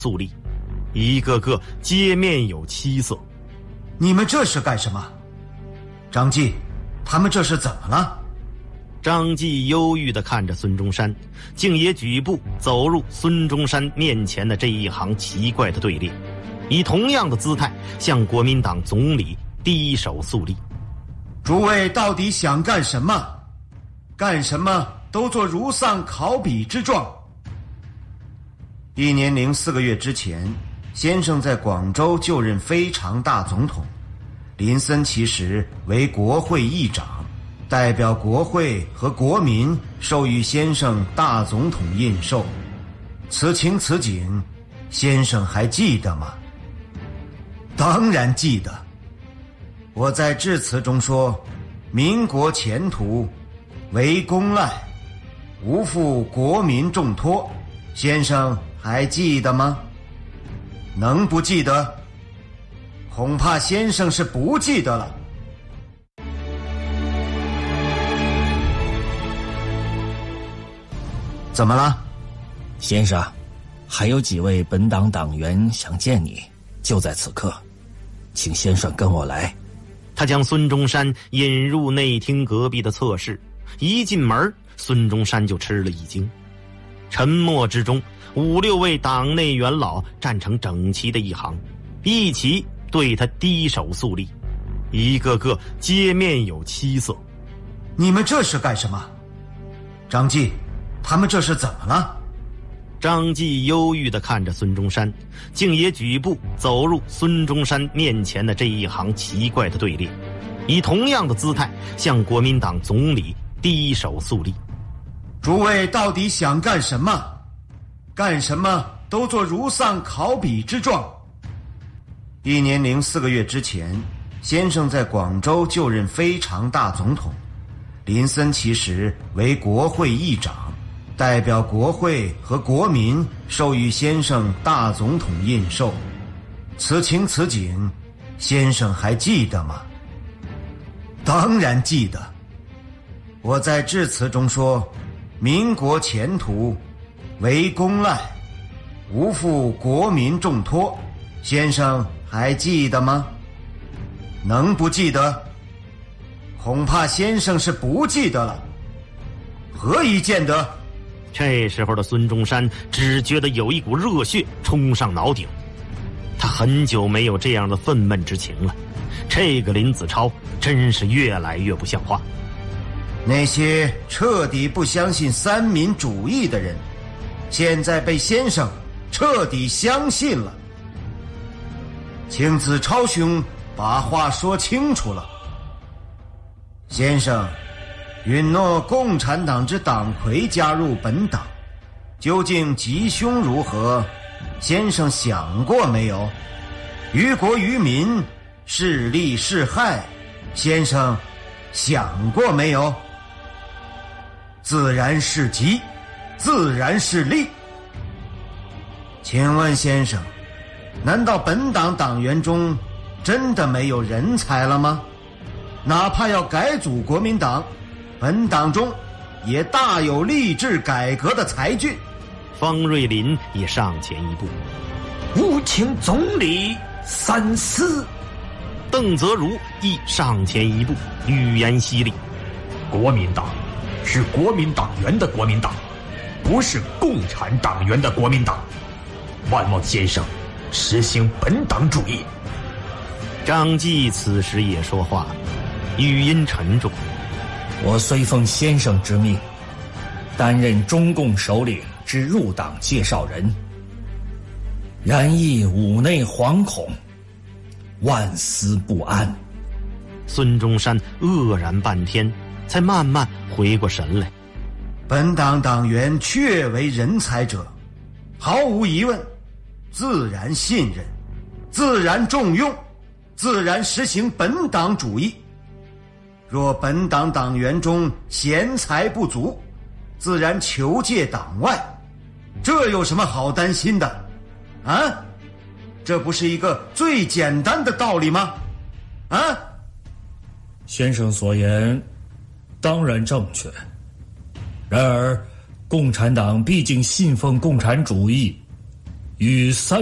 肃立，一个个皆面有戚色。 你们这是干什么？张继，他们这是怎么了？ 张继忧郁地看着孙中山，竟也举步走入孙中山面前的这一行奇怪的队列，以同样的姿态向国民党总理低首肃立。 诸位到底想干什么？干什么都做如丧考妣之状。1年零4个月之前，先生在广州就任非常大总统，林森其时为国会议长，代表国会和国民授予先生大总统印绶。此情此景，先生还记得吗？当然记得。我在致辞中说，民国前途为公赖，无负国民重托，先生还记得吗？能不记得？恐怕先生是不记得了。怎么了？ 先生，还有几位本党党员想见你，就在此刻，请先生跟我来。 他将孙中山引入内厅隔壁的侧室，一进门，孙中山就吃了一惊。沉默之中，5、6位党内元老站成整齐的一行，一起对他低首肃立，一个个皆面有戚色。 你们这是干什么？张继，他们这是怎么了？ 张继忧郁地看着孙中山，竟也举步走入孙中山面前的这一行奇怪的队列，以同样的姿态向国民党总理低首肃立。 诸位到底想干什么？干什么都做如丧考妣之状。1年零4个月之前，先生在广州就任非常大总统，林森其时为国会议长，代表国会和国民授予先生大总统印绶。此情此景，先生还记得吗？当然记得。我在致辞中说，民国前途为公赖，无负国民重托，先生还记得吗？能不记得？恐怕先生是不记得了。何以见得？ 这时候的孙中山只觉得有一股热血冲上脑顶，他很久没有这样的愤懑之情了。这个林子超真是越来越不像话。 那些彻底不相信三民主义的人，现在被先生彻底相信了。请子超兄把话说清楚了。先生允诺共产党之党魁加入本党，究竟吉凶如何？先生想过没有？于国于民，是利是害，先生想过没有？自然是吉，自然是利。请问先生，难道本党党员中真的没有人才了吗？哪怕要改组国民党，本党中也大有立志改革的才俊。 方瑞林也上前一步， 务请总理三思。 邓泽如亦上前一步，语言犀利： 国民党是国民党员的国民党，不是共产党员的国民党。万望先生实行本党主义。 张继此时也说话了，语音沉重： 我虽奉先生之命，担任中共首领之入党介绍人，然亦五内惶恐，万思不安。 孙中山愕然半天，才慢慢回过神来。 本党党员确为人才者，毫无疑问，自然信任，自然重用，自然实行本党主义。若本党党员中贤才不足，自然求借党外，这有什么好担心的？啊？这不是一个最简单的道理吗？啊？ 先生所言当然正确，然而共产党毕竟信奉共产主义， 与三